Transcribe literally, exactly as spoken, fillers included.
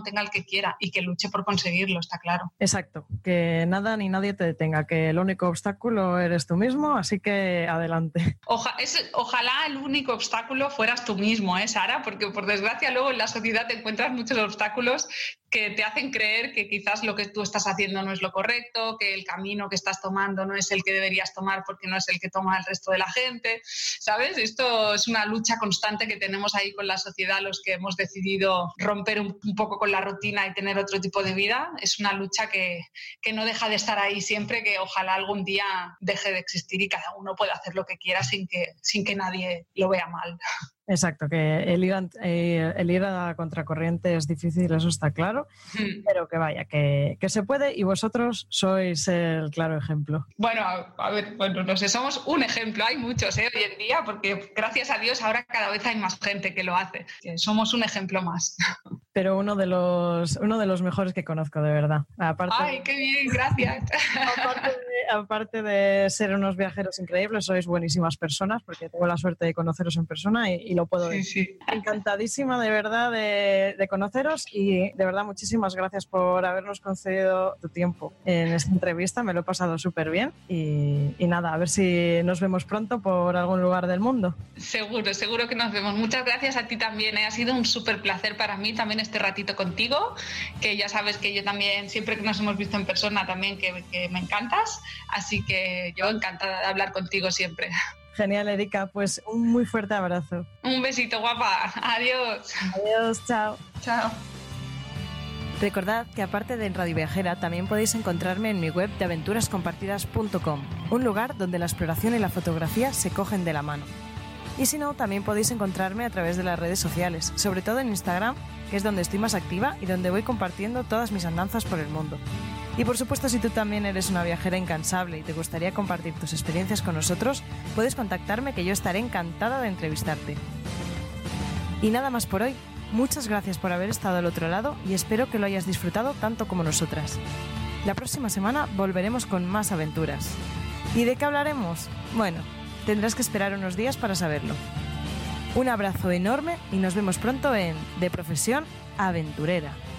tenga el que quiera y que luche por conseguirlo, está claro. Exacto, que nada ni nadie te detenga, que el único obstáculo eres tú mismo, así que adelante. Oja, es, ojalá el único obstáculo fueras tú mismo, ¿eh, Sara? Porque por desgracia luego en la sociedad te encuentras muchos obstáculos que te hacen creer que quizás lo que tú estás haciendo no es lo correcto, que el camino que estás tomando no es el que deberías tomar porque no es el que toma el resto de la gente, ¿sabes? Esto es una lucha constante que tenemos ahí con la sociedad, los que hemos decidido romper un, un poco con la rutina y tener otro tipo de vida. Es una lucha que, que no deja de estar ahí siempre, que ojalá algún día deje de existir y cada uno pueda hacer lo que quiera sin que, sin que nadie lo vea mal. Exacto, que el ir, a, el ir a contracorriente es difícil, eso está claro, mm. pero que vaya, que, que se puede y vosotros sois el claro ejemplo. Bueno, a, a ver, bueno, no sé, somos un ejemplo, hay muchos ¿eh? Hoy en día, porque gracias a Dios ahora cada vez hay más gente que lo hace, que somos un ejemplo más. Pero uno de los, uno de los mejores que conozco, de verdad. Aparte, ¡ay, qué bien, gracias! Aparte de, aparte de ser unos viajeros increíbles, sois buenísimas personas, porque tengo la suerte de conoceros en persona y, y lo puedo decir. Sí, sí. Encantadísima de verdad de, de conoceros y de verdad muchísimas gracias por habernos concedido tu tiempo en esta entrevista. Me lo he pasado súper bien y, y nada, a ver si nos vemos pronto por algún lugar del mundo. Seguro, seguro que nos vemos. Muchas gracias a ti también, ¿eh? Ha sido un súper placer para mí también este ratito contigo, que ya sabes que yo también, siempre que nos hemos visto en persona también que, que me encantas, así que yo encantada de hablar contigo siempre. Genial, Erika, pues un muy fuerte abrazo. Un besito, guapa. Adiós. Adiós, chao. Chao. Recordad que aparte de en Radio Viajera también podéis encontrarme en mi web de aventuras compartidas punto com, un lugar donde la exploración y la fotografía se cogen de la mano. Y si no, también podéis encontrarme a través de las redes sociales, sobre todo en Instagram, que es donde estoy más activa y donde voy compartiendo todas mis andanzas por el mundo. Y por supuesto, si tú también eres una viajera incansable y te gustaría compartir tus experiencias con nosotros, puedes contactarme que yo estaré encantada de entrevistarte. Y nada más por hoy. Muchas gracias por haber estado al otro lado y espero que lo hayas disfrutado tanto como nosotras. La próxima semana volveremos con más aventuras. ¿Y de qué hablaremos? Bueno, tendrás que esperar unos días para saberlo. Un abrazo enorme y nos vemos pronto en De Profesión Aventurera.